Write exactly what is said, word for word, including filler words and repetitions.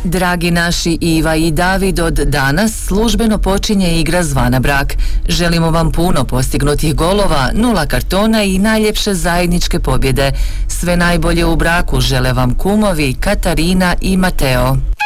Dragi naši Iva i David, od danas službeno počinje igra zvana brak. Želimo vam puno postignutih golova, nula kartona i najljepše zajedničke pobjede. Sve najbolje u braku žele vam kumovi Katarina i Mateo.